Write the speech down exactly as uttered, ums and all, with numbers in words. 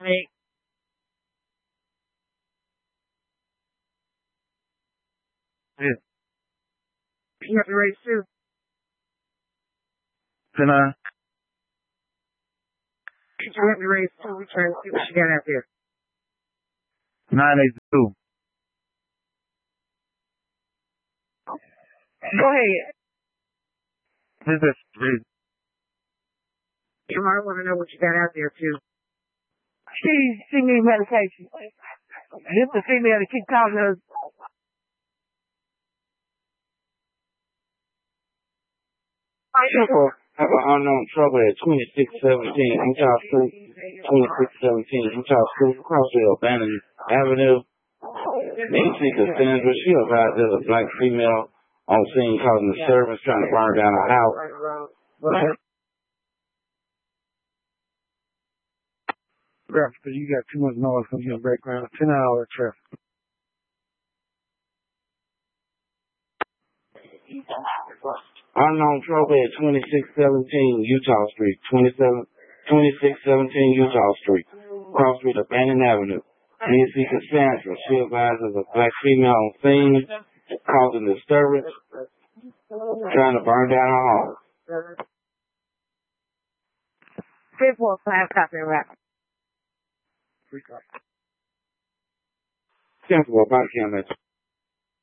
me. Yeah. You have to raise two. Can I? Could you let me raise two? We try to see what you got out there. Nine eight two. Go ahead. This is three. You might want to know what you got out there too. She she needs medication. This the female that keep calling her. Triple have an unknown trouble at twenty-six seventeen Utah Street, twenty-six seventeen Utah Street, across the Abandoned Avenue. Nancy Costanza, she arrived as a black female on scene causing disturbance, trying to burn down a house. Traffic, because you got too much noise from your background. Ten hour traffic. Unknown trouble at twenty-six seventeen Utah Street, twenty-six seventeen Utah Street, cross street Abandoned Avenue. Nancy Costanza, she arrived as a black female on scene causing disturbance, trying to burn down her home. Fifth four five copy wrap. Ten four, body cam.